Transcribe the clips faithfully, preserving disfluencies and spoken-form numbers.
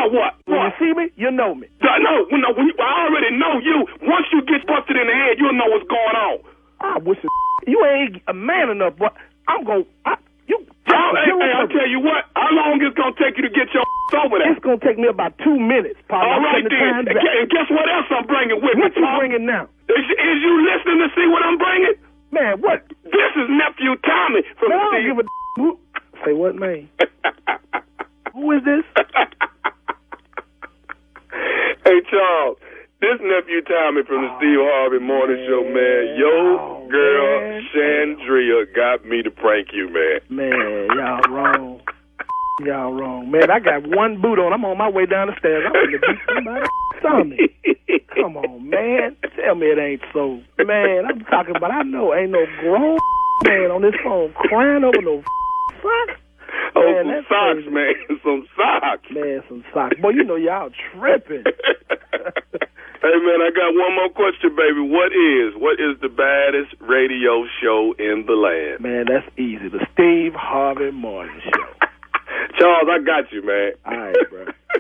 what? When What? you see me, you know me. No, no, no when you, I already know you. Once you get busted in the head, you'll know what's going on. I wish it, you ain't a man enough, boy. I'm going to... You, Oh, hey, hey, I'll tell you what. How long is it going to take you to get your over there? It's going to take me about two minutes, Pop. All right, then. And, and guess what else I'm bringing with what me, you Tom? bringing now? Is, is you listening to see what I'm bringing? Man, what? This is Nephew Tommy from man, I don't Steve. give a who, say what, man? Who is this? Hey, Charles. This Nephew Tommy from the oh, Steve Harvey Morning Show, man. Yo, oh, girl, man. Chandria got me to prank you, man. Man, y'all wrong. Y'all wrong. Man, I got one boot on. I'm on my way down the stairs. I'm going to beat somebody. Tommy. Come on, man. Tell me it ain't so. Man, I'm talking about, I know ain't no grown man on this phone crying over no socks. Oh, man, some socks, crazy. man. Some socks. Man, some socks. Boy, you know y'all tripping. Hey, man, I got one more question, baby. What is, what is the baddest radio show in the land? Man, that's easy. The Steve Harvey Morning Show. Charles, I got you, man. All right,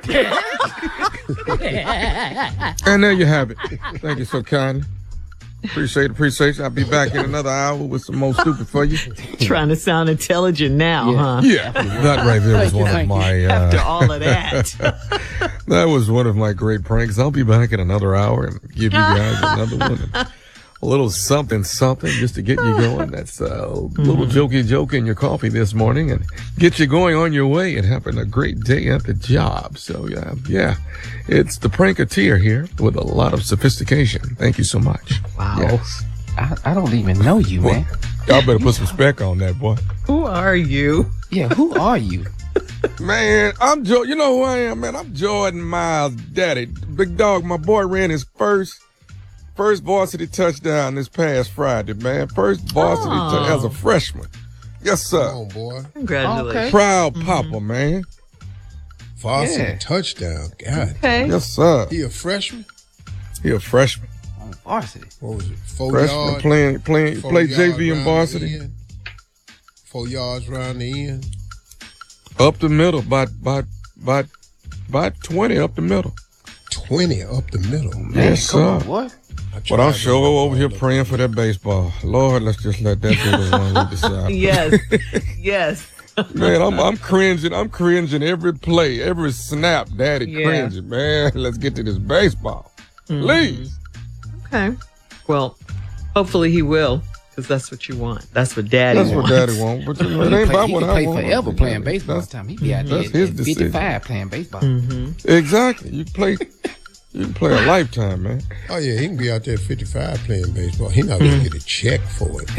bro. And there you have it. Thank you so kindly. Appreciate it, appreciate you. I'll be back in another hour with some more stupid for you. Trying to sound intelligent now, yeah. huh? Yeah, that right there was one of my... Uh, After all of that. That was one of my great pranks. I'll be back in another hour and give you guys another one. A little something, something just to get you going. That's a little mm. jokey joke in your coffee this morning and get you going on your way and having a great day at the job. So, yeah, yeah, it's the Pranketeer here with a lot of sophistication. Thank you so much. Wow. Yes. I, I don't even know you, boy, man. Y'all better put some spec on that, boy. Who are you? Yeah, who are you? Man, I'm Joe. You know who I am, man? I'm Jordan Miles' daddy. Big dog, my boy ran his first First varsity touchdown this past Friday, man. First varsity oh. touchdown as a freshman. Yes, sir. Come on, boy. Congratulations. Okay. Proud mm-hmm. papa, man. Varsity yeah. touchdown. God. Okay. Yes, sir. He a freshman? He a freshman. On varsity. What was it? Four freshman yards? playing, playing, Four play J V in varsity. Four yards around the end. Up the middle, about, about, about, about twenty up the middle. twenty up the middle. Man, yes, come sir. On, what? But I'm sure over here praying for that baseball. Lord, let's just let that be the one we decide. Yes, yes. Man, I'm I'm cringing. I'm cringing every play, every snap. Daddy yeah. cringing. Man, let's get to this baseball, mm-hmm. please. Okay. Well, hopefully he will, because that's what you want. That's what Daddy that's wants. That's what Daddy wants. But you know, it ain't about what I want. He want. play forever playing baseball. That's, time he be out there at fifty-five playing baseball. Mm-hmm. Exactly. You play. You can play a lifetime, man. Oh, yeah, he can be out there at fifty-five playing baseball. He not going to get a check for it.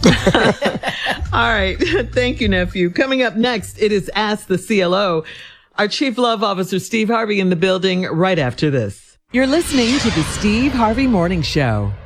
All right. Thank you, nephew. Coming up next, it is Ask the C L O. Our Chief Love Officer, Steve Harvey, in the building right after this. You're listening to the Steve Harvey Morning Show.